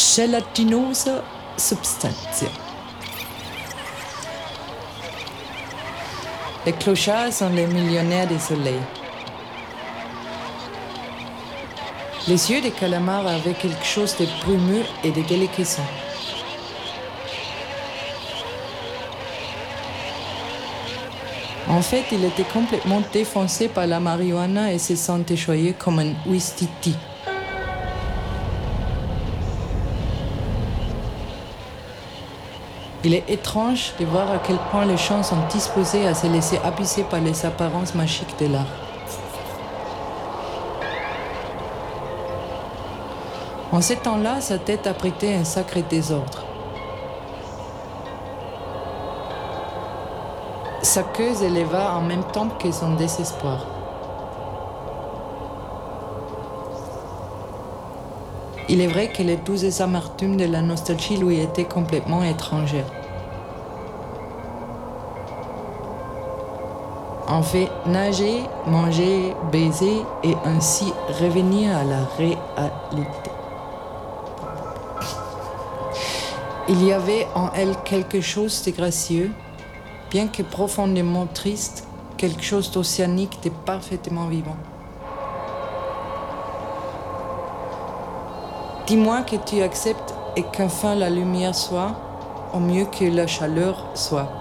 gelatinosa substantia. Les clochards sont les millionnaires des soleils. Les yeux des calamars avaient quelque chose de brumeux et de déliquescent. En fait, il était complètement défoncé par la marijuana et se sentait joyeux comme un ouistiti. Il est étrange de voir à quel point les gens sont disposés à se laisser abuser par les apparences magiques de l'art. En ce temps-là, sa tête abritait un sacré désordre. Sa queue s'éleva en même temps que son désespoir. Il est vrai que les douces amertumes de la nostalgie lui étaient complètement étrangères. En fait, nager, manger, baiser et ainsi revenir à la réalité. Il y avait en elle quelque chose de gracieux, bien que profondément triste, quelque chose d'océanique, de parfaitement vivant. Dis-moi que tu acceptes et qu'enfin la lumière soit, au mieux que la chaleur soit.